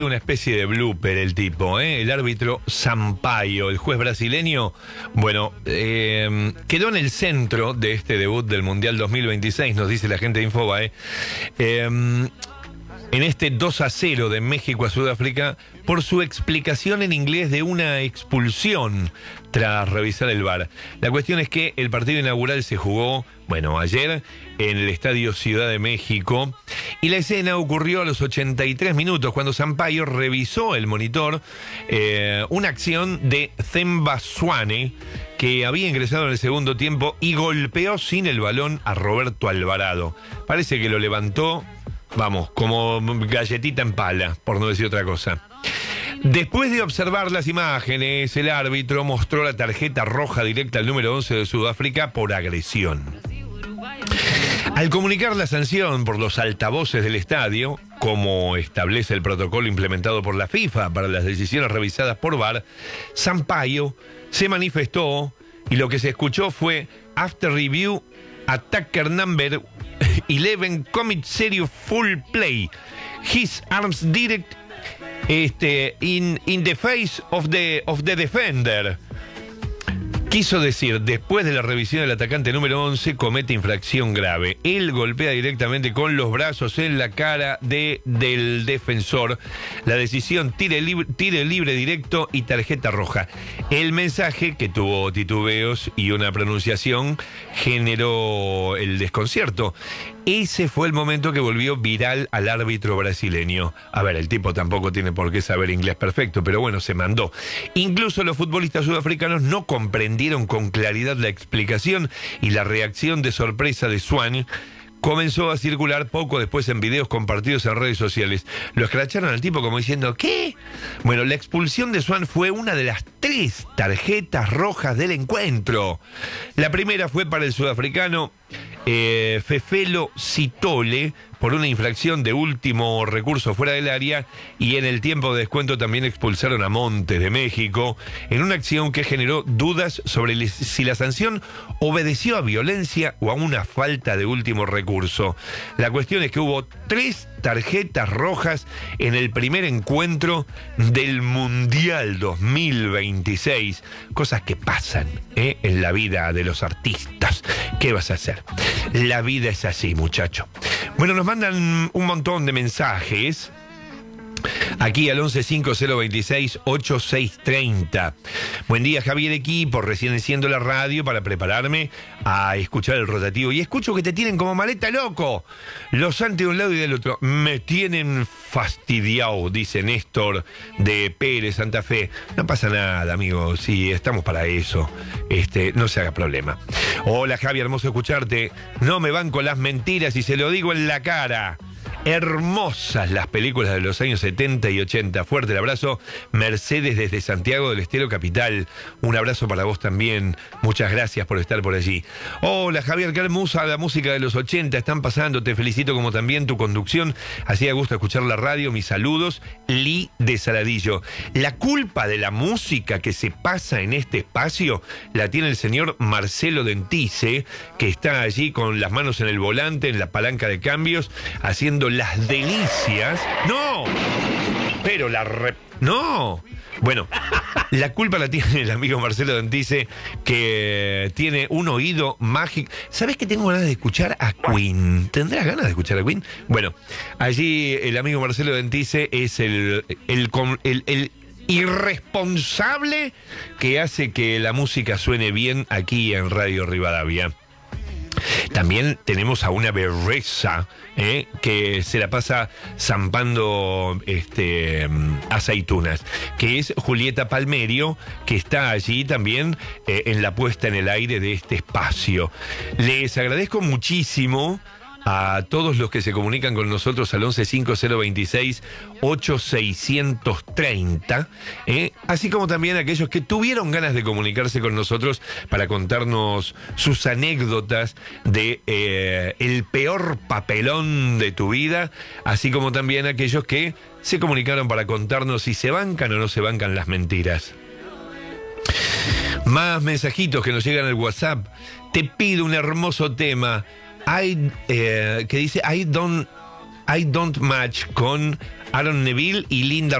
Una especie de blooper el tipo, ¿eh? El árbitro Sampaio, el juez brasileño, bueno, quedó en el centro de este debut del Mundial 2026, nos dice la gente de Infobae, en este 2-0 de México a Sudáfrica por su explicación en inglés de una expulsión tras revisar el VAR. La cuestión es que el partido inaugural se jugó, bueno, ayer en el Estadio Ciudad de México y la escena ocurrió a los 83 minutos cuando Sampaio revisó el monitor una acción de Themba Zwane que había ingresado en el segundo tiempo y golpeó sin el balón a Roberto Alvarado. Parece que lo levantó, vamos, como galletita en pala, por no decir otra cosa. Después de observar las imágenes, el árbitro mostró la tarjeta roja directa al número 11 de Sudáfrica por agresión. Al comunicar la sanción por los altavoces del estadio, como establece el protocolo implementado por la FIFA para las decisiones revisadas por VAR, Sampaio se manifestó y lo que se escuchó fue "After review, attacker number 11 commit serious full play. His arms direct in the face of the defender". Quiso decir, después de la revisión del atacante número 11, comete infracción grave. Él golpea directamente con los brazos en la cara del defensor. La decisión, tire libre directo y tarjeta roja. El mensaje, que tuvo titubeos y una pronunciación, generó el desconcierto. Ese fue el momento que volvió viral al árbitro brasileño. A ver, el tipo tampoco tiene por qué saber inglés perfecto, pero bueno, se mandó. Incluso los futbolistas sudafricanos no comprendieron con claridad la explicación y la reacción de sorpresa de Zwane comenzó a circular poco después en videos compartidos en redes sociales. Lo escracharon al tipo como diciendo, ¿qué? Bueno, la expulsión de Zwane fue una de las 3 tarjetas rojas del encuentro. La primera fue para el sudafricano Fefelo Sitole por una infracción de último recurso fuera del área, y en el tiempo de descuento también expulsaron a Montes de México en una acción que generó dudas sobre si la sanción obedeció a violencia o a una falta de último recurso. La cuestión es que hubo 3 tarjetas rojas en el primer encuentro del Mundial 2026. Cosas que pasan en la vida de los artistas. ¿Qué vas a hacer? La vida es así, muchacho. Bueno, nos mandan un montón de mensajes aquí al 1150268630. Buen día, Javier, equipo. Recién enciendo la radio para prepararme a escuchar el rotativo. Y escucho que te tienen como maleta, loco. Los Santi de un lado y del otro. Me tienen fastidiado, dice Néstor de Pérez, Santa Fe. No pasa nada, amigo. Sí, estamos para eso. No se haga problema. Hola, Javier, hermoso escucharte. No me van con las mentiras y se lo digo en la cara. Hermosas las películas de los años 70 y 80. Fuerte el abrazo, Mercedes desde Santiago del Estero Capital. Un abrazo para vos también. Muchas gracias por estar por allí. Hola, Javier, qué hermosa la música de los 80 están pasando. Te felicito como también tu conducción. Hacía gusto escuchar la radio. Mis saludos, Lee de Saladillo. La culpa de la música que se pasa en este espacio la tiene el señor Marcelo Dentice, que está allí con las manos en el volante, en la palanca de cambios, haciendo las delicias. ¡No! Pero ¡no! Bueno, la culpa la tiene el amigo Marcelo Dentice, que tiene un oído mágico. ¿Sabés que tengo ganas de escuchar a Queen? ¿Tendrás ganas de escuchar a Queen? Bueno, allí el amigo Marcelo Dentice es el irresponsable que hace que la música suene bien aquí en Radio Rivadavia. También tenemos a una berreza que se la pasa zampando aceitunas, que es Julieta Palmerio, que está allí también en la puesta en el aire de este espacio. Les agradezco muchísimo a todos los que se comunican con nosotros al 1150268630, así como también a aquellos que tuvieron ganas de comunicarse con nosotros para contarnos sus anécdotas de el peor papelón de tu vida, así como también aquellos que se comunicaron para contarnos si se bancan o no se bancan las mentiras. Más mensajitos que nos llegan al WhatsApp. Te pido un hermoso tema que dice I I Don't Match con Aaron Neville y Linda